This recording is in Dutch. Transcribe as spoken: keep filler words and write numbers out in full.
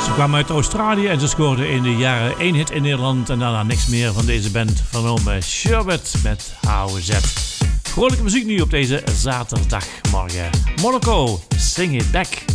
Ze kwamen uit Australië en ze scoorden in de jaren één hit in Nederland en daarna niks meer van deze band vernomen. Sherbet met H O Z. Vrolijke muziek nu op deze zaterdagmorgen. Monaco, Sing It Back.